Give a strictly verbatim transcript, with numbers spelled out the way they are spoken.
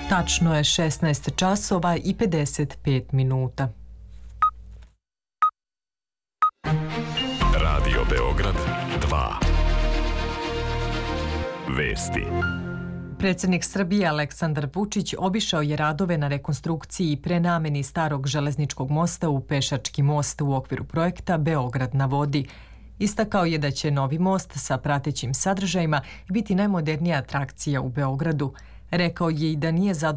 Tačno je šesnaest časova i pedeset pet minuta. Radio Beograd dva. Vesti. Predsjednik Srbije Aleksandar Vučić obišao je radove na rekonstrukciji i prenameni starog železničkog mosta u pešački most u okviru projekta Beograd na vodi. Istakao je da će novi most sa pratećim sadržajima biti najmodernija atrakcija u Beogradu. Rekao je i da nije zadovoljan